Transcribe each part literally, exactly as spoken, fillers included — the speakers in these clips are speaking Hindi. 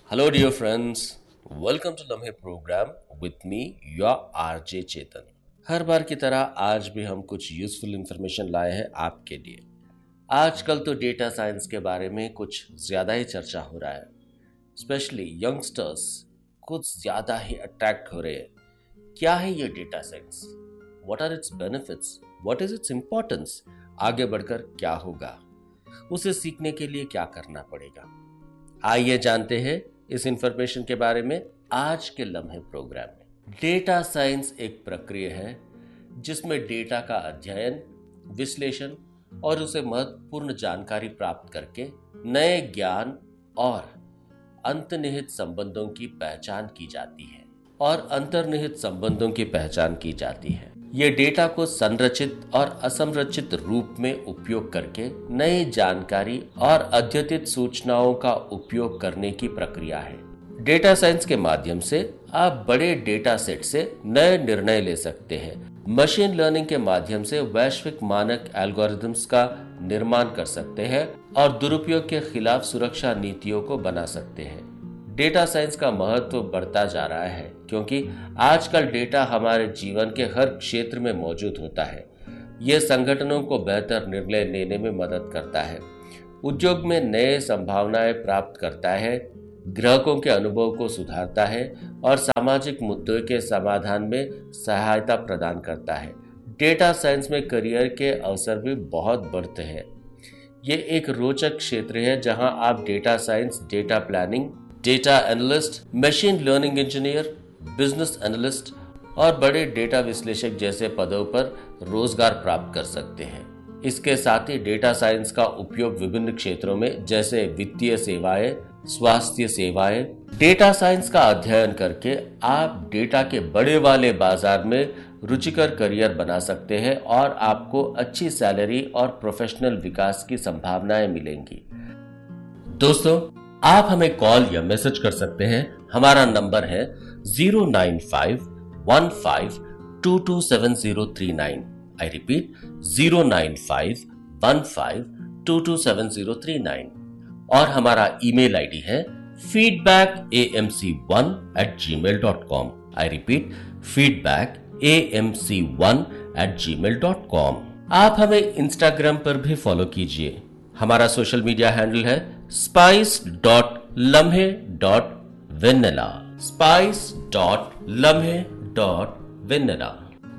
Hello, dear friends. Welcome to लम्हे programme with me, your R J चेतन। हर बार की तरह आज भी हम कुछ यूजफुल इंफॉर्मेशन लाए हैं आपके लिए। आजकल तो डेटा साइंस के बारे में कुछ ज़्यादा ही चर्चा हो रहा है, स्पेशली यंगस्टर्स कुछ ज़्यादा ही अट्रैक्ट हो रहे हैं। क्या है ये data science? What are it's benefits? What is its importance? आगे बढ़कर क्या होगा? उसे सीखने के लिए क्या करना पड़ेगा? आइए जानते हैं इस इंफॉर्मेशन के बारे में आज के लम्हे प्रोग्राम में। डेटा साइंस एक प्रक्रिया है जिसमें डेटा का अध्ययन, विश्लेषण और उसे महत्वपूर्ण जानकारी प्राप्त करके नए ज्ञान और अंतर्निहित संबंधों की पहचान की जाती है और अंतर्निहित संबंधों की पहचान की जाती है। ये डेटा को संरचित और असंरचित रूप में उपयोग करके नई जानकारी और अद्यतित सूचनाओं का उपयोग करने की प्रक्रिया है। डेटा साइंस के माध्यम से आप बड़े डेटा सेट से नए निर्णय ले सकते हैं। मशीन लर्निंग के माध्यम से वैश्विक मानक एल्गोरिथम्स का निर्माण कर सकते हैं और दुरुपयोग के खिलाफ सुरक्षा नीतियों को बना सकते हैं। डेटा साइंस का महत्व बढ़ता जा रहा है क्योंकि आजकल डेटा हमारे जीवन के हर क्षेत्र में मौजूद होता है। ये संगठनों को बेहतर निर्णय लेने में मदद करता है, उद्योग में नए संभावनाएं प्राप्त करता है, ग्राहकों के अनुभव को सुधारता है और सामाजिक मुद्दों के समाधान में सहायता प्रदान करता है। डेटा साइंस में करियर के अवसर भी बहुत बढ़ते हैं। ये एक रोचक क्षेत्र है जहां आप data science, data planning, data analyst, machine learning engineer, business analyst और बड़े डेटा विश्लेषक जैसे पदों पर रोजगार प्राप्त कर सकते हैं। इसके साथ ही डेटा साइंस का उपयोग विभिन्न क्षेत्रों में जैसे वित्तीय सेवाएं, स्वास्थ्य सेवाएं, डेटा साइंस का अध्ययन करके आप डेटा के बड़े वाले बाजार में रुचिकर करियर बना सकते हैं और आपको अच्छी सैलरी और प्रोफेशनल विकास की संभावनाएं मिलेंगी। दोस्तों, आप हमें कॉल या मैसेज कर सकते हैं। हमारा नंबर है zero nine five one five to to seven zero three nine. I repeat, zero nine five one five to to seven zero three nine. और हमारा ईमेल आईडी है feedback A M C one eight ji mail dot com. I repeat, feedback A M C one eight ji mail dot com. आप हमें इंस्टाग्राम पर भी फॉलो कीजिए। हमारा सोशल मीडिया हैंडल है स्पाइस डॉट लम्हे डॉट वेनिला। स्पाइस डॉट लम्हे डॉट वेनिला।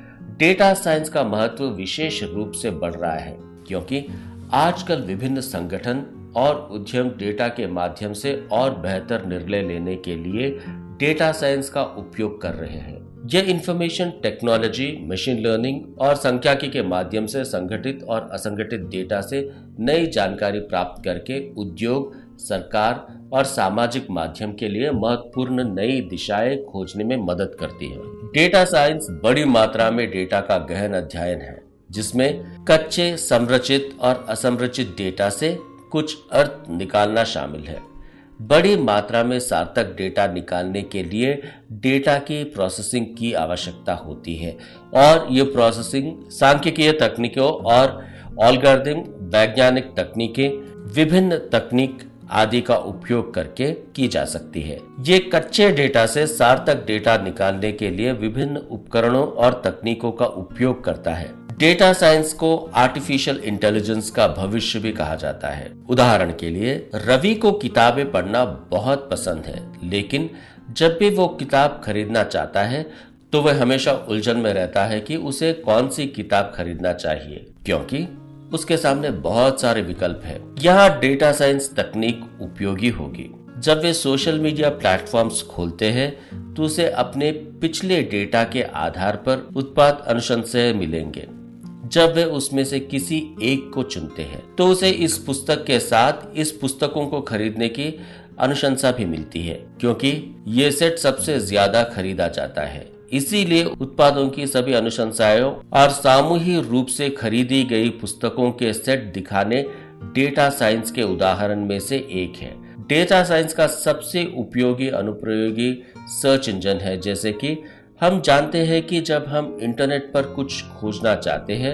डेटा साइंस का महत्व विशेष रूप से बढ़ रहा है क्योंकि आजकल विभिन्न संगठन और उद्यम डेटा के माध्यम से और बेहतर निर्णय लेने के लिए डेटा साइंस का उपयोग कर रहे हैं। यह इंफॉर्मेशन टेक्नोलॉजी, मशीन लर्निंग और सांख्यिकी के माध्यम से संगठित और असंगठित डेटा से नई जानकारी प्राप्त करके उद्योग, सरकार और सामाजिक माध्यम के लिए महत्वपूर्ण नई दिशाएं खोजने में मदद करती है। डेटा साइंस बड़ी मात्रा में डेटा का गहन अध्ययन है जिसमें कच्चे, संरचित और असंरचित डेटा से कुछ अर्थ निकालना शामिल है। बड़ी मात्रा में सार्थक डेटा निकालने के लिए डेटा की प्रोसेसिंग की आवश्यकता होती है और ये प्रोसेसिंग सांख्यिकीय तकनीकों और एल्गोरिथम, वैज्ञानिक तकनीकें, विभिन्न तकनीक आदि का उपयोग करके की जा सकती है। ये कच्चे डेटा से सार्थक डेटा निकालने के लिए विभिन्न उपकरणों और तकनीकों का उपयोग करता है। डेटा साइंस को आर्टिफिशियल इंटेलिजेंस का भविष्य भी कहा जाता है। उदाहरण के लिए, रवि को किताबें पढ़ना बहुत पसंद है, लेकिन जब भी वो किताब खरीदना चाहता है तो वह हमेशा उलझन में रहता है कि उसे कौन सी किताब खरीदना चाहिए क्योंकि उसके सामने बहुत सारे विकल्प हैं। यहाँ डेटा साइंस तकनीक उपयोगी होगी। जब वे सोशल मीडिया प्लेटफॉर्म्स खोलते हैं तो उसे अपने पिछले डेटा के आधार पर उत्पाद अनुशंसाएं मिलेंगे। जब वे उसमें से किसी एक को चुनते हैं तो उसे इस पुस्तक के साथ इस पुस्तकों को खरीदने की अनुशंसा भी मिलती है क्योंकि ये सेट सबसे ज्यादा खरीदा जाता है। इसीलिए उत्पादों की सभी अनुशंसाएं और सामूहिक रूप से खरीदी गई पुस्तकों के सेट दिखाने डेटा साइंस के उदाहरण में से एक है। डेटा साइंस का सबसे उपयोगी अनुप्रयोगी सर्च इंजन है। जैसे कि हम जानते हैं कि जब हम इंटरनेट पर कुछ खोजना चाहते हैं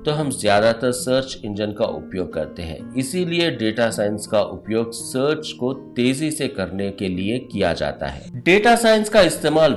तो हम ज्यादातर सर्च इंजन का उपयोग करते हैं। इसीलिए डेटा साइंस का उपयोग सर्च को तेजी से करने के लिए किया जाता है। डेटा साइंस का इस्तेमाल